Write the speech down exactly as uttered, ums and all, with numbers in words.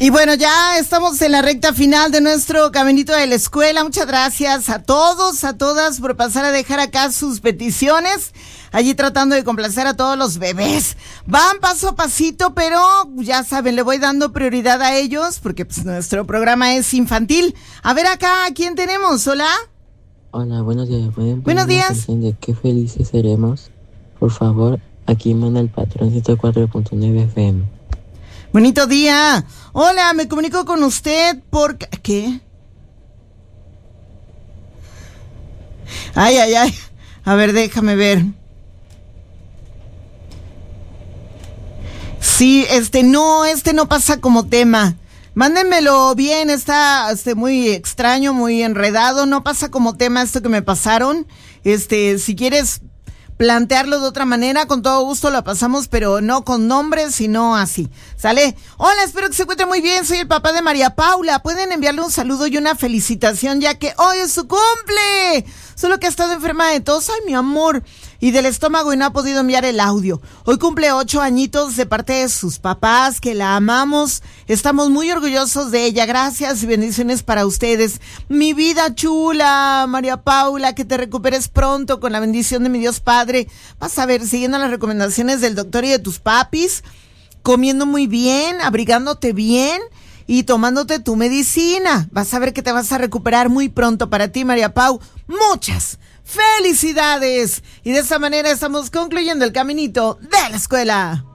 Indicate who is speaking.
Speaker 1: Y bueno, ya estamos en la recta final de nuestro caminito de la escuela. Muchas gracias a todos, a todas por pasar a dejar acá sus peticiones. Allí tratando de complacer a todos los bebés. Van paso a pasito, pero ya saben, le voy dando prioridad a ellos porque pues, nuestro programa es infantil. A ver acá, ¿a quién tenemos? ¿Hola?
Speaker 2: Hola, buenos días.
Speaker 1: Buenos días.
Speaker 2: De qué felices seremos. Por favor, aquí manda el patrón ciento cuatro punto nueve F M.
Speaker 1: Bonito día. Hola, me comunico con usted por... ¿Qué? Ay, ay, ay. A ver, déjame ver. Sí, este no, este no pasa como tema. Mándenmelo bien, está este, muy extraño, muy enredado. No pasa como tema esto que me pasaron. Este, si quieres plantearlo de otra manera, con todo gusto lo pasamos, pero no con nombres, sino así. ¿Sale? Hola, espero que se encuentren muy bien. Soy el papá de María Paula. Pueden enviarle un saludo y una felicitación, ya que hoy es su cumple. Solo que ha estado enferma de tos, ay, mi amor, y del estómago y no ha podido enviar el audio. Hoy cumple ocho añitos de parte de sus papás, que la amamos. Estamos muy orgullosos de ella. Gracias y bendiciones para ustedes. Mi vida chula, María Paula, que te recuperes pronto con la bendición de mi Dios Padre. Vas a ver, siguiendo las recomendaciones del doctor y de tus papis, comiendo muy bien, abrigándote bien y tomándote tu medicina. Vas a ver que te vas a recuperar muy pronto. Para ti, María Pau, muchas felicidades. Y de esa manera estamos concluyendo el caminito de la escuela.